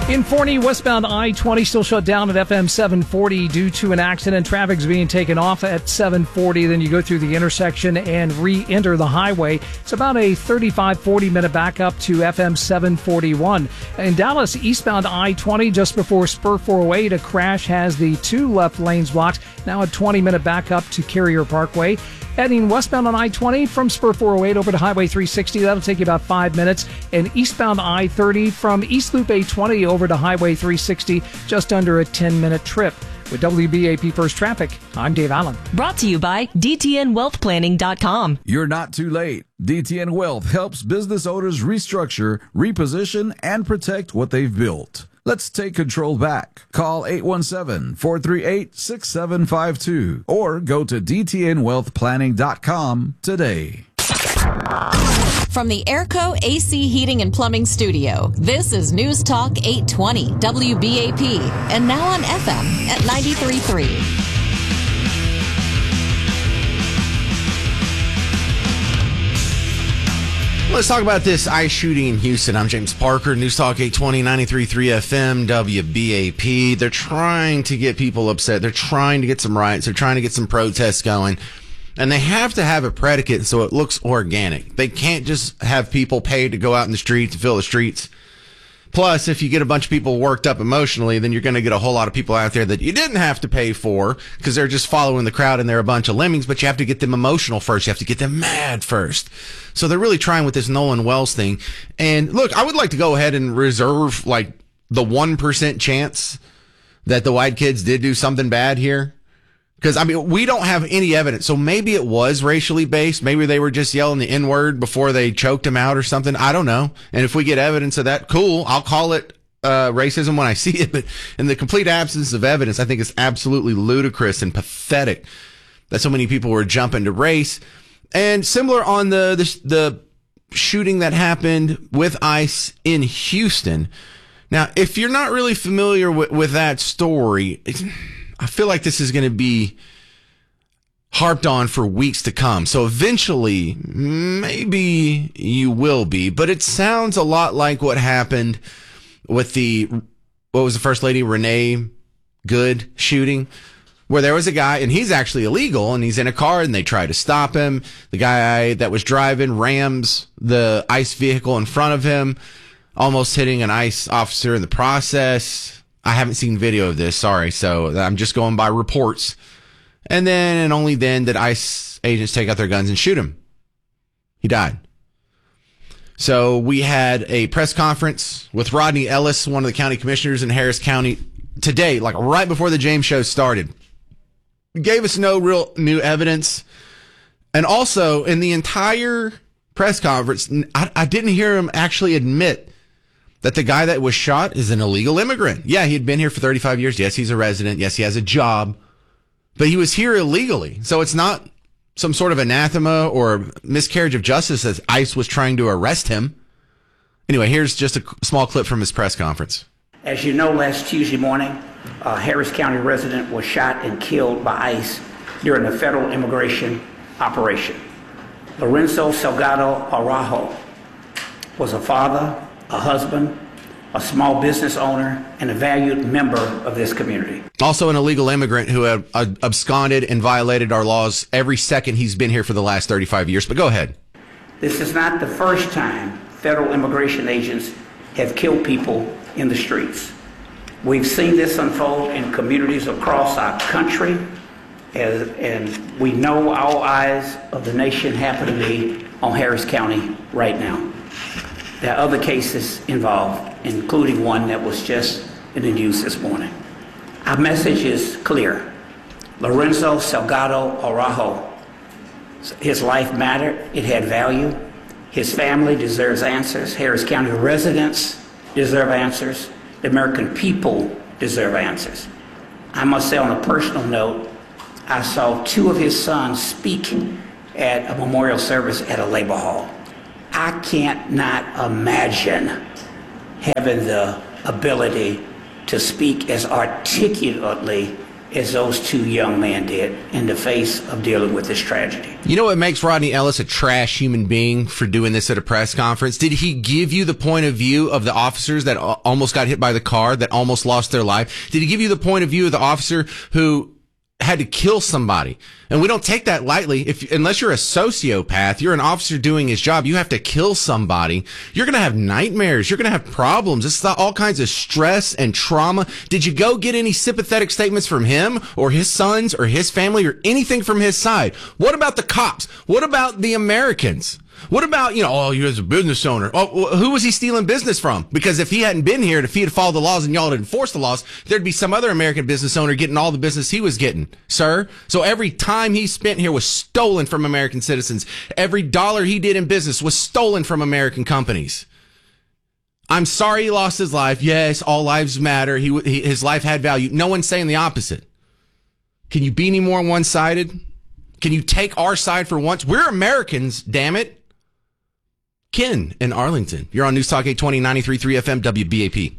In Forney, westbound I-20 still shut down at FM 740 due to an accident. Traffic's being taken off at 740. Then you go through the intersection and re-enter the highway. It's about a 35-40 minute backup to FM 741. In Dallas, eastbound I-20 just before Spur 408, a crash has the two left lanes blocked. Now a 20-minute backup to Carrier Parkway. Heading westbound on I-20 from Spur 408 over to Highway 360. That'll take you about 5 minutes. And eastbound I-30 from East Loop 820 over to Highway 360, just under a 10-minute trip. With WBAP First Traffic, I'm Dave Allen. Brought to you by DTNWealthPlanning.com. You're not too late. DTN Wealth helps business owners restructure, reposition, and protect what they've built. Let's take control back. Call 817-438-6752 or go to DTNWealthPlanning.com today. From the Airco AC Heating and Plumbing Studio, this is News Talk 820 WBAP, and now on FM at 93.3. Let's talk about this ICE shooting in Houston. I'm James Parker, News Talk 820, 93.3 FM, WBAP. They're trying to get people upset. They're trying to get some riots. They're trying to get some protests going. And they have to have a predicate so it looks organic. They can't just have people paid to go out in the streets and fill the streets. Plus, if you get a bunch of people worked up emotionally, then you're going to get a whole lot of people out there that you didn't have to pay for because they're just following the crowd and they're a bunch of lemmings, but you have to get them emotional first. You have to get them mad first. So they're really trying with this Nolan Wells thing. And look, I would like to go ahead and reserve like the 1% chance that the white kids did do something bad here. Because, I mean, we don't have any evidence. So maybe it was racially based. Maybe they were just yelling the N-word before they choked him out or something. I don't know. And if we get evidence of that, cool. I'll call it racism when I see it. But in the complete absence of evidence, I think it's absolutely ludicrous and pathetic that so many people were jumping to race. And similar on the shooting that happened with ICE in Houston. Now, if you're not really familiar with that story, I feel like this is going to be harped on for weeks to come. So eventually, maybe you will be. But it sounds a lot like what happened with what was the First Lady, Renee Good shooting, where there was a guy, and he's actually illegal, and he's in a car, and they try to stop him. The guy that was driving rams the ICE vehicle in front of him, almost hitting an ICE officer in the process. I haven't seen video of this, sorry, so I'm just going by reports. And then, and only then, did ICE agents take out their guns and shoot him. He died. So we had a press conference with Rodney Ellis, one of the county commissioners in Harris County, today, like right before the James Show started. He gave us no real new evidence. And also, in the entire press conference, I didn't hear him actually admit that the guy that was shot is an illegal immigrant. Yeah, he had been here for 35 years. Yes, he's a resident. Yes, he has a job. But he was here illegally. So it's not some sort of anathema or miscarriage of justice that ICE was trying to arrest him. Anyway, here's just a small clip from his press conference. As you know, last Tuesday morning, a Harris County resident was shot and killed by ICE during a federal immigration operation. Lorenzo Salgado Araujo was a father, a husband, a small business owner, and a valued member of this community. Also an illegal immigrant who had absconded and violated our laws every second he's been here for the last 35 years. But go ahead. This is not the first time federal immigration agents have killed people in the streets. We've seen this unfold in communities across our country, and we know all eyes of the nation happen to be on Harris County right now. There are other cases involved, including one that was just in the news this morning. Our message is clear. Lorenzo Salgado Araujo, his life mattered. It had value. His family deserves answers. Harris County residents deserve answers. The American people deserve answers. I must say, on a personal note, I saw two of his sons speak at a memorial service at a labor hall. I can't not imagine having the ability to speak as articulately as those two young men did in the face of dealing with this tragedy. You know what makes Rodney Ellis a trash human being for doing this at a press conference? Did he give you the point of view of the officers that almost got hit by the car, that almost lost their life? Did he give you the point of view of the officer who had to kill somebody? And we don't take that lightly. Unless you're a sociopath, you're an officer doing his job, you have to kill somebody. You're going to have nightmares. You're going to have problems. It's all kinds of stress and trauma. Did you go get any sympathetic statements from him or his sons or his family or anything from his side? What about the cops? What about the Americans? What about, you as a business owner? Oh, who was he stealing business from? Because if he hadn't been here, if he had followed the laws and y'all had enforced the laws, there'd be some other American business owner getting all the business he was getting, sir. So every time he spent here was stolen from American citizens. Every dollar he did in business was stolen from American companies. I'm sorry he lost his life. Yes, all lives matter. His life had value. No one's saying the opposite. Can you be any more one-sided? Can you take our side for once? We're Americans, damn it. Ken in Arlington. You're on News Talk 820, 93.3 FM, WBAP.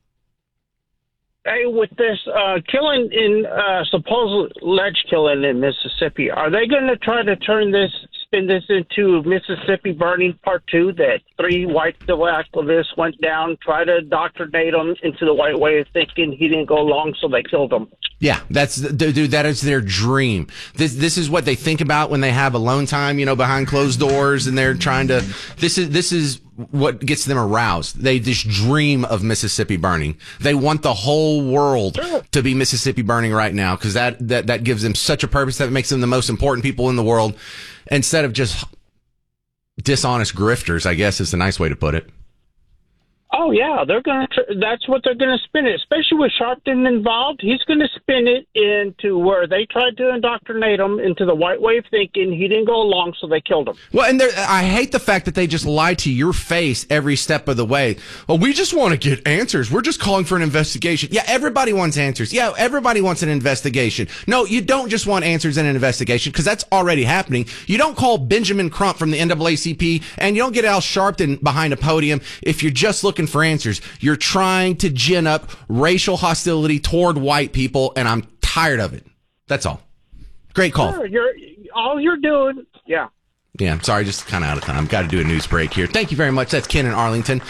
Hey, with this killing in supposed alleged killing in Mississippi, are they going to try to spin this into Mississippi Burning Part 2, that 3 white civil activists went down, tried to indoctrinate him into the white way of thinking, he didn't go along, so they killed him? Yeah, that is their dream. This is what they think about when they have alone time, behind closed doors, and they're trying to. This is what gets them aroused. They just dream of Mississippi burning. They want the whole world to be Mississippi burning right now, because that gives them such a purpose, that makes them the most important people in the world, instead of just dishonest grifters, I guess is the nice way to put it. Oh, yeah, that's what they're going to spin it, especially with Sharpton involved. He's going to spin it into where they tried to indoctrinate him into the white way of thinking. He didn't go along, so they killed him. Well, and I hate the fact that they just lie to your face every step of the way. Well, we just want to get answers. We're just calling for an investigation. Yeah, everybody wants answers. Yeah, everybody wants an investigation. No, you don't just want answers in an investigation, because that's already happening. You don't call Benjamin Crump from the NAACP, and you don't get Al Sharpton behind a podium if you're just looking for answers. You're trying to gin up racial hostility toward white people, and I'm tired of it. That's all. Great call. Sure, you're doing, yeah. Yeah, I'm sorry, just kind of out of time. Got to do a news break here. Thank you very much. That's Ken in Arlington.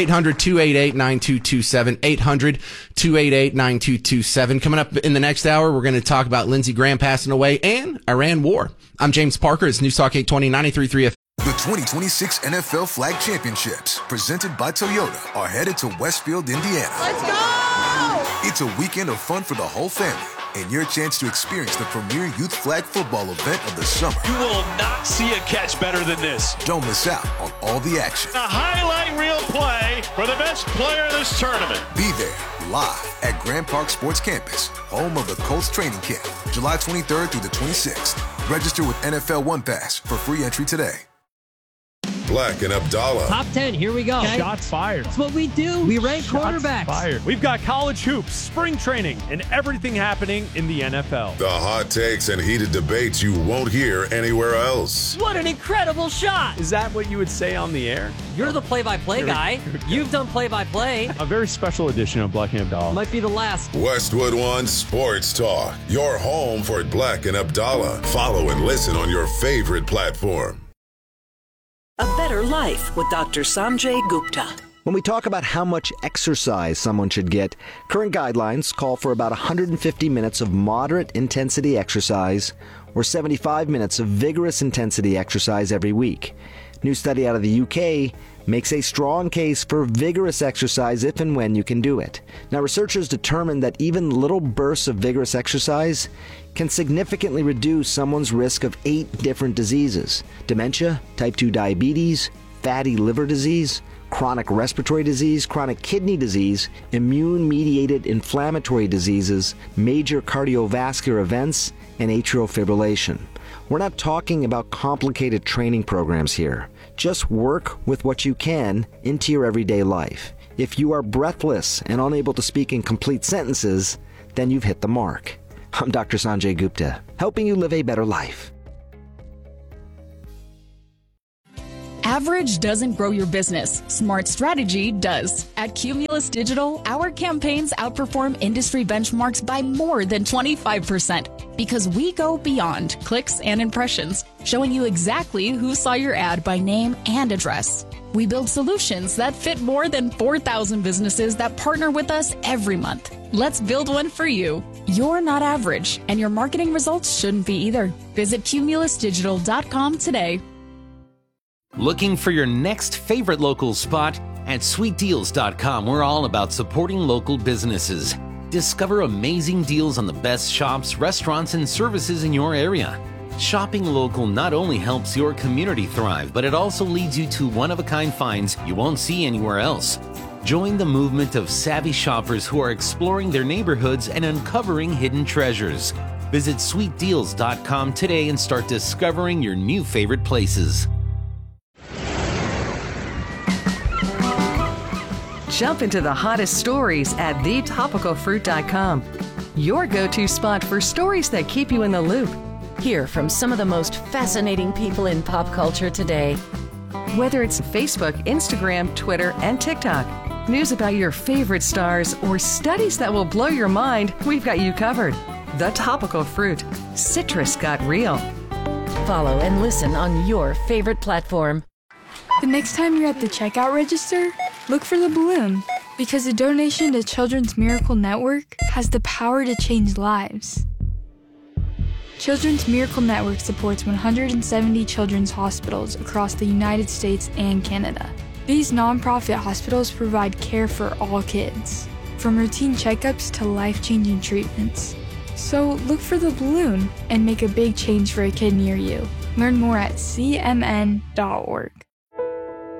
800-288-9227. 800-288-9227. Coming up in the next hour, we're going to talk about Lindsey Graham passing away and Iran war. I'm James Parker. It's News Talk 820, 93.3 FM. The 2026 NFL Flag Championships, presented by Toyota, are headed to Westfield, Indiana. Let's go! It's a weekend of fun for the whole family, and your chance to experience the premier youth flag football event of the summer. You will not see a catch better than this. Don't miss out on all the action. A highlight reel play for the best player of this tournament. Be there, live at Grand Park Sports Campus, home of the Colts training camp, July 23rd through the 26th. Register with NFL One Pass for free entry today. Black and Abdallah. Top 10, here we go. Okay. Shots fired. That's what we do. We rank quarterbacks. Fired. We've got college hoops, spring training, and everything happening in the NFL. The hot takes and heated debates you won't hear anywhere else. What an incredible shot. Is that what you would say on the air? You're the play-by-play guy. You've done play-by-play. A very special edition of Black and Abdallah. Might be the last. Westwood One Sports Talk. Your home for Black and Abdallah. Follow and listen on your favorite platform. A better life with Dr. Sanjay Gupta. When we talk about how much exercise someone should get, current guidelines call for about 150 minutes of moderate intensity exercise or 75 minutes of vigorous intensity exercise every week. New study out of the UK makes a strong case for vigorous exercise if and when you can do it. Now, researchers determined that even little bursts of vigorous exercise can significantly reduce someone's risk of 8 different diseases: dementia, type 2 diabetes, fatty liver disease, chronic respiratory disease, chronic kidney disease, immune-mediated inflammatory diseases, major cardiovascular events, and atrial fibrillation. We're not talking about complicated training programs here. Just work with what you can into your everyday life. If you are breathless and unable to speak in complete sentences, then you've hit the mark. I'm Dr. Sanjay Gupta, helping you live a better life. Average doesn't grow your business. Smart strategy does. At Cumulus Digital, our campaigns outperform industry benchmarks by more than 25% because we go beyond clicks and impressions, showing you exactly who saw your ad by name and address. We build solutions that fit more than 4,000 businesses that partner with us every month. Let's build one for you. You're not average, and your marketing results shouldn't be either. Visit cumulusdigital.com today. Looking for your next favorite local spot? At sweetdeals.com, we're all about supporting local businesses. Discover amazing deals on the best shops, restaurants, and services in your area. Shopping local not only helps your community thrive, but it also leads you to one-of-a-kind finds you won't see anywhere else. Join the movement of savvy shoppers who are exploring their neighborhoods and uncovering hidden treasures. Visit sweetdeals.com today and start discovering your new favorite places. Jump into the hottest stories at thetopicalfruit.com. Your go-to spot for stories that keep you in the loop. Hear from some of the most fascinating people in pop culture today. Whether it's Facebook, Instagram, Twitter, and TikTok, news about your favorite stars, or studies that will blow your mind, we've got you covered. The Topical Fruit. Citrus got real. Follow and listen on your favorite platform. The next time you're at the checkout register, look for the balloon, because a donation to Children's Miracle Network has the power to change lives. Children's Miracle Network supports 170 children's hospitals across the United States and Canada. These nonprofit hospitals provide care for all kids, from routine checkups to life-changing treatments. So look for the balloon and make a big change for a kid near you. Learn more at cmn.org.